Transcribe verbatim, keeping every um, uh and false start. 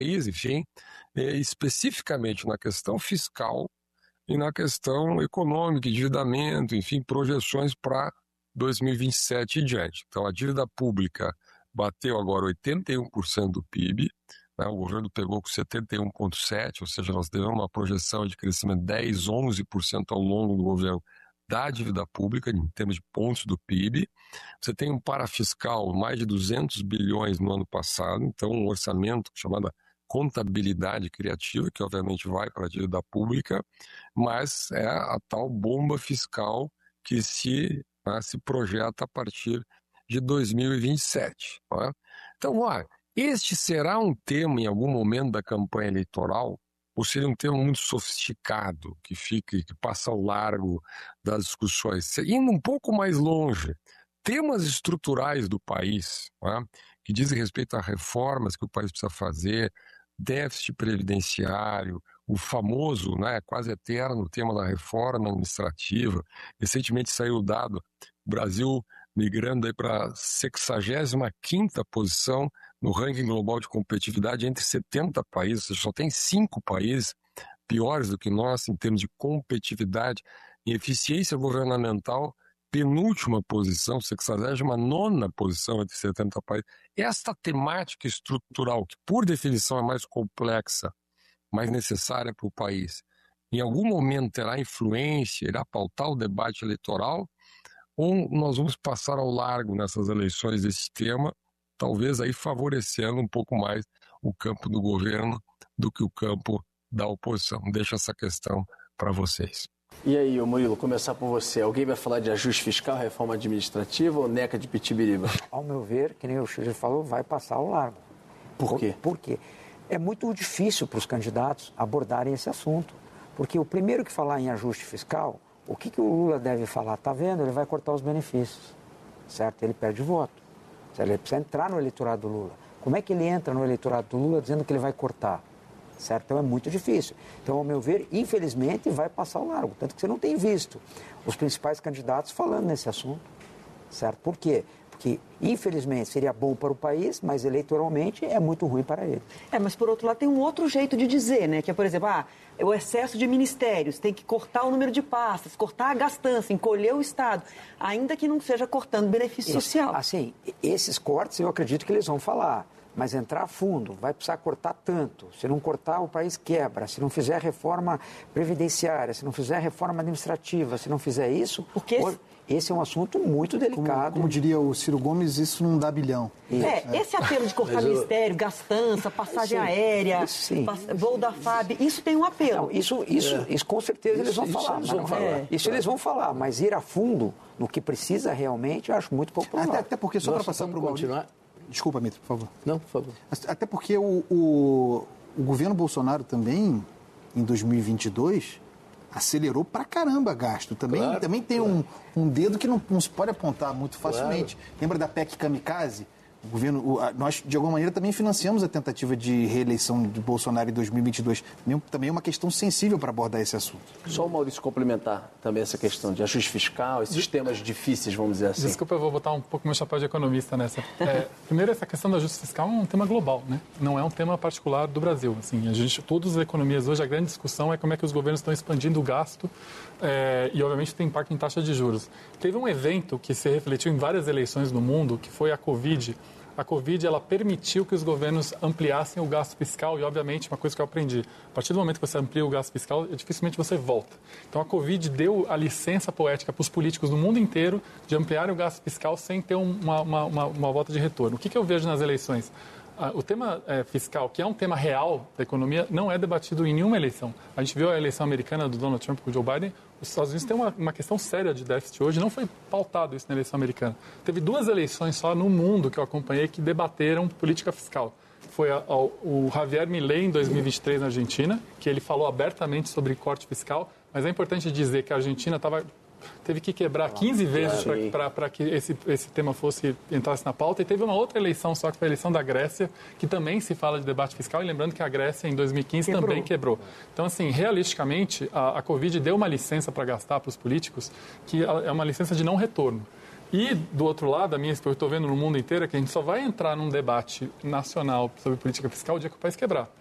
enfim, especificamente na questão fiscal e na questão econômica, endividamento, enfim, projeções para dois mil e vinte e sete e diante. Então, a dívida pública bateu agora oitenta e um por cento do P I B, né? O governo pegou com setenta e um vírgula sete por cento, ou seja, nós devemos uma projeção de crescimento de dez, onze por cento ao longo do governo da dívida pública, em termos de pontos do P I B. Você tem um parafiscal, mais de duzentos bilhões no ano passado, então um orçamento chamado contabilidade criativa, que obviamente vai para a dívida pública, mas é a tal bomba fiscal que se, né, se projeta a partir de dois mil e vinte e sete. Né? Então, olha, este será um tema em algum momento da campanha eleitoral, ou seria um tema muito sofisticado, que fica, que passa ao largo das discussões, indo um pouco mais longe. Temas estruturais do país, né, que dizem respeito a reformas que o país precisa fazer, déficit previdenciário, o famoso, né, quase eterno tema da reforma administrativa. Recentemente saiu o dado, o Brasil migrando aí para a sexagésima quinta posição no ranking global de competitividade entre setenta países, ou seja, só tem cinco países piores do que nós em termos de competitividade e eficiência governamental, penúltima posição, sexagésima nona posição entre setenta países. Esta temática estrutural, que por definição é mais complexa, mais necessária para o país, em algum momento terá influência, irá pautar o debate eleitoral, ou nós vamos passar ao largo nessas eleições desse tema, talvez aí favorecendo um pouco mais o campo do governo do que o campo da oposição. Deixo essa questão para vocês. E aí, Murilo, começar por você. Alguém vai falar de ajuste fiscal, reforma administrativa ou neca de pitibiriba? Ao meu ver, que nem o Chile falou, vai passar ao largo. Por quê? Por, por quê? É muito difícil para os candidatos abordarem esse assunto. Porque o primeiro que falar em ajuste fiscal, o que, que o Lula deve falar? Está vendo? Ele vai cortar os benefícios, certo? Ele perde voto. Ele precisa entrar no eleitorado do Lula. Como é que ele entra no eleitorado do Lula dizendo que ele vai cortar? Certo? Então é muito difícil. Então, ao meu ver, infelizmente, vai passar ao largo. Tanto que você não tem visto os principais candidatos falando nesse assunto. Certo? Por quê? Porque, infelizmente, seria bom para o país, mas eleitoralmente é muito ruim para ele. É, mas por outro lado tem um outro jeito de dizer, né? Que é, por exemplo, ah, o excesso de ministérios, tem que cortar o número de pastas, cortar a gastança, encolher o Estado, ainda que não seja cortando benefício Esse, social. Assim, esses cortes eu acredito que eles vão falar. Mas entrar a fundo, vai precisar cortar tanto. Se não cortar, o país quebra. Se não fizer reforma previdenciária, se não fizer reforma administrativa, se não fizer isso... Porque esse, esse é um assunto muito delicado. Como, como diria o Ciro Gomes, isso não dá bilhão. É, é. Esse apelo de cortar ministério, gastança, passagem sim, aérea, sim, pass... voo da F A B, isso tem um apelo. Não, isso, isso, é. isso com certeza isso, eles vão isso falar. Eles vão falar. É. Isso eles vão falar, mas ir a fundo no que precisa realmente, eu acho muito pouco provável. Até, até porque, só para passar para o continuar... Desculpa, Mitro, por favor. Não, por favor. Até porque o, o, o governo Bolsonaro também, em dois mil e vinte e dois, acelerou pra caramba gasto. Também, claro, também tem claro. um, um dedo que não, não se pode apontar muito facilmente. Claro. Lembra da P E C Kamikaze? O governo, o, a, nós, de alguma maneira, também financiamos a tentativa de reeleição de Bolsonaro em dois mil e vinte e dois. Também é uma questão sensível para abordar esse assunto. Só o Maurício complementar também essa questão de ajuste fiscal, esses temas difíceis, vamos dizer assim. Desculpa, eu vou botar um pouco meu chapéu de economista nessa. É, primeiro, essa questão do ajuste fiscal é um tema global, né? Não é um tema particular do Brasil. Assim, a gente, todas as economias hoje, a grande discussão é como é que os governos estão expandindo o gasto é, e, obviamente, tem impacto em taxa de juros. Teve um evento que se refletiu em várias eleições no mundo, que foi a Covid. A Covid, ela permitiu que os governos ampliassem o gasto fiscal e, obviamente, uma coisa que eu aprendi, a partir do momento que você amplia o gasto fiscal, dificilmente você volta. Então, a Covid deu a licença poética para os políticos do mundo inteiro de ampliarem o gasto fiscal sem ter uma, uma, uma, uma volta de retorno. O que, que eu vejo nas eleições? O tema é, fiscal, que é um tema real da economia, não é debatido em nenhuma eleição. A gente viu a eleição americana do Donald Trump com o Joe Biden. Os Estados Unidos têm uma, uma questão séria de déficit hoje. Não foi pautado isso na eleição americana. Teve duas eleições só no mundo que eu acompanhei que debateram política fiscal. Foi a, a, o Javier Milei, em dois mil e vinte e três, na Argentina, que ele falou abertamente sobre corte fiscal. Mas é importante dizer que a Argentina estava... teve que quebrar quinze vezes para que esse, esse tema fosse entrasse na pauta. E teve uma outra eleição, só que foi a eleição da Grécia, que também se fala de debate fiscal. E lembrando que a Grécia, em dois mil e quinze, quebrou. também quebrou. Então, assim, realisticamente, a, a Covid deu uma licença para gastar para os políticos, que é uma licença de não retorno. E, do outro lado, a minha, que eu estou vendo no mundo inteiro, é que a gente só vai entrar num debate nacional sobre política fiscal o dia que o país quebrar.